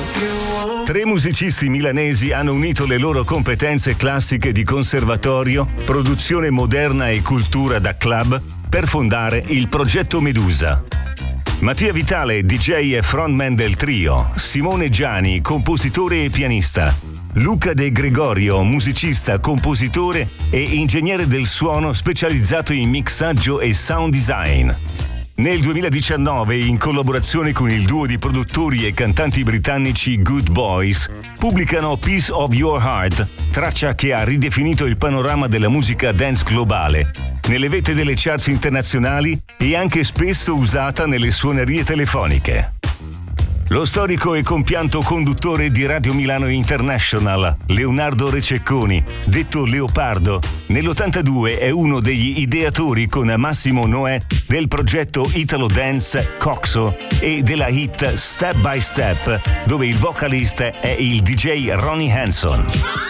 Tre musicisti milanesi hanno unito le loro competenze classiche di conservatorio, produzione moderna e cultura da club per fondare il progetto Medusa. Mattia Vitale, DJ e frontman del trio, Simone Giani, compositore e pianista, Luca De Gregorio, musicista, compositore e ingegnere del suono specializzato in mixaggio e sound design. Nel 2019, in collaborazione con il duo di produttori e cantanti britannici Good Boys, pubblicano Piece of Your Heart, traccia che ha ridefinito il panorama della musica dance globale, nelle vette delle charts internazionali e anche spesso usata nelle suonerie telefoniche. Lo storico e compianto conduttore di Radio Milano International, Leonardo Rececconi, detto Leopardo, nell'82 è uno degli ideatori con Massimo Noè del progetto Italo Dance Coxo e della hit Step by Step, dove il vocalista è il DJ Ronnie Hanson.